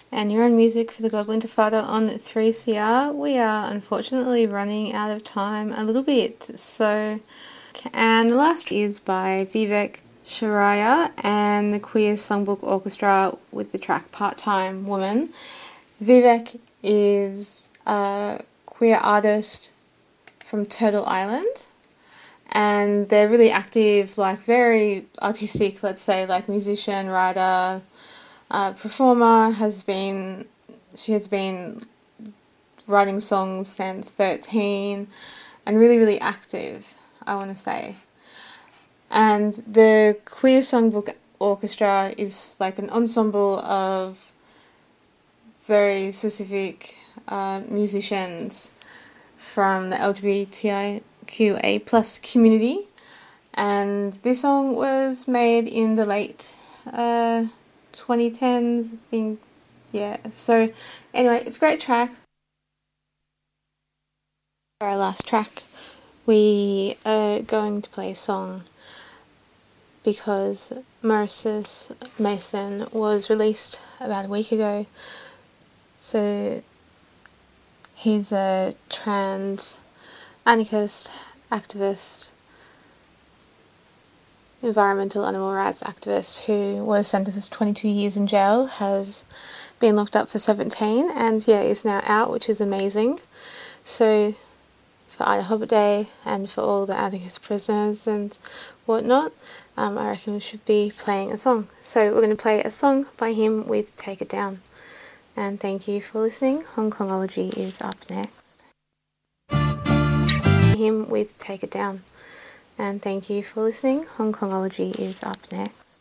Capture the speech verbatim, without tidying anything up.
And you're on Music for the Global Intifada on three C R. We are unfortunately running out of time a little bit. So, and the last is by Vivek Sharaya and the Queer Songbook Orchestra with the track Part-Time Woman. Vivek is a queer artist from Turtle Island, and they're really active, like very artistic, let's say, like musician, writer, uh, performer. Has been she has been writing songs since thirteen, and really really active, I want to say. And the Queer Songbook Orchestra is like an ensemble of very specific uh, musicians from the L G B T I Q A plus community, and this song was made in the late uh, twenty tens, I think. Yeah, so anyway, it's a great track. For our last track, we are going to play a song because Moses Mason was released about a week ago. So he's a trans anarchist, activist, environmental animal rights activist who was sentenced to twenty-two years in jail, has been locked up for seventeen, and yeah, is now out, which is amazing. So for Ida Hobbiday and for all the anarchist prisoners and whatnot, um, I reckon we should be playing a song. So we're going to play a song by him with Take It Down. And thank you for listening. Hong Kongology is up next. Him with Take It Down. And thank you for listening. Hong Kongology is up next.